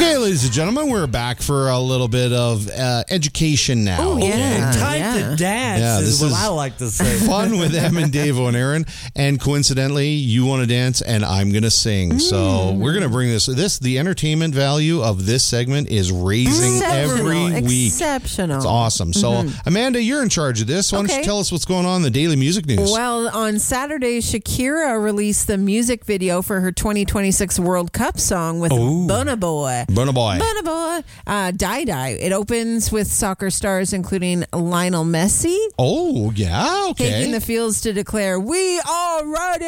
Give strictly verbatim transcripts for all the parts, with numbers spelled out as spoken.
Okay, ladies and gentlemen, we're back for a little bit of uh, education now. Oh, yeah. Okay, time yeah. to dance Yeah, is this what is I like to say. Fun with Em and Dave and Aaron. And coincidentally, you want to dance and I'm going to sing. So we're going to bring this. This the entertainment value of this segment is raising every week. Exceptional. It's awesome. So, Amanda, you're in charge of this. Why don't Okay. you tell us what's going on in the daily music news? Well, on Saturday, Shakira released the music video for her twenty twenty-six World Cup song with Burna Boy. Burna Boy. Burna Boy. Uh, Die Die. It opens with soccer stars including Lionel Messi Oh, yeah, okay. taking the fields to declare, "We are ready!"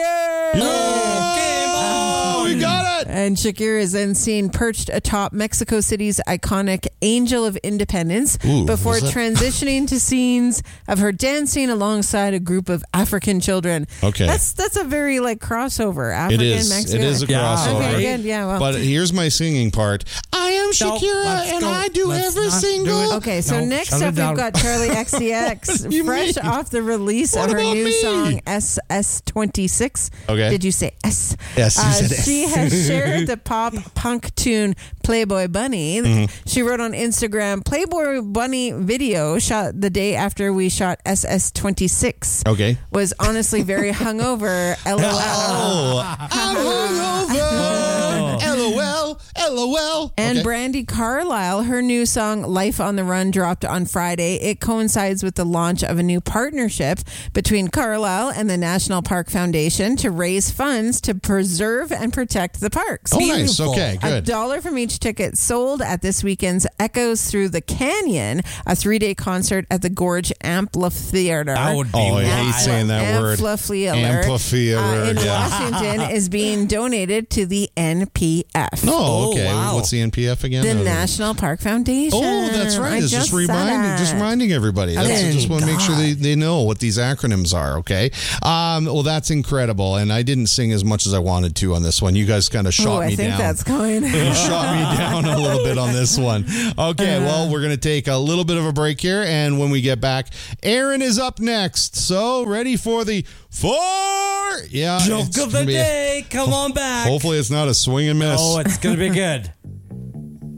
Oh, we got it. And Shakira is then seen perched atop Mexico City's iconic Angel of Independence Ooh, before what's that? transitioning to scenes of her dancing alongside a group of African children. Okay. That's that's a very like crossover. It African, is. Mexican. It is a Yeah. crossover. Okay, good. Yeah, well. But here's my singing part. I am No, Shakira let's and go. I do Let's every not do single. it. Okay, so No, next shut up it down. we've got Charlie X C X, What do you fresh mean? off the release What of her about new me? song S S twenty-six. Okay. Did you say S? Yes, you Uh, said S. she has shared the pop punk tune Playboy Bunny. Mm-hmm. She wrote on Instagram, Playboy Bunny video shot the day after we shot S S twenty-six. Okay. Was honestly very hungover. LOL. Oh, I'm hungover. LOL. LOL. And Okay. Brandy Carlisle, her new song Life on the Run dropped on Friday. It coincides with the launch of a new partnership between Carlisle and the National Park Foundation to raise funds to preserve and protect the parks. Oh, nice. Beautiful. Okay, A good. dollar from each ticket sold at this weekend's Echoes Through the Canyon, a three-day concert at the Gorge Amphitheater. That would be Oh, I hate wild. saying that word. Amphitheater, Amphitheater, uh, in yeah. Washington is being donated to the N P F. Oh, okay. Oh, wow. What's the N P F again? The Uh, National Park Foundation. Oh, that's right. I It's just, just said reminding, just that. reminding everybody. That's, I Thank just want to make sure they, they know what these acronyms are. Okay. Um, well, that's incredible, and I didn't sing as much as I wanted to on this one. You guys kind of shot Oh, I me think down. that's going. You shot me down a little bit on this one. Okay, well, we're going to take a little bit of a break here, and when we get back, Aaron is up next. So, ready for the four? Yeah. Joke it's of the gonna be- day. Come on back. Hopefully, it's not a swing and miss. Oh, it's going to be good.